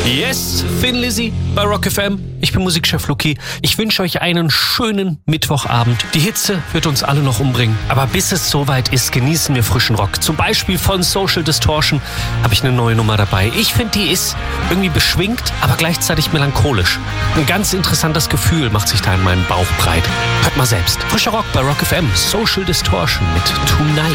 Yes, Thin Lizzy bei Rock FM. Ich bin Musikchef Luki. Ich wünsche euch einen schönen Mittwochabend. Die Hitze wird uns alle noch umbringen. Aber bis es soweit ist, genießen wir frischen Rock. Zum Beispiel von Social Distortion habe ich eine neue Nummer dabei. Ich finde, die ist irgendwie beschwingt, aber gleichzeitig melancholisch. Ein ganz interessantes Gefühl macht sich da in meinem Bauch breit. Hört mal selbst. Frischer Rock bei Rock FM. Social Distortion mit Tonight.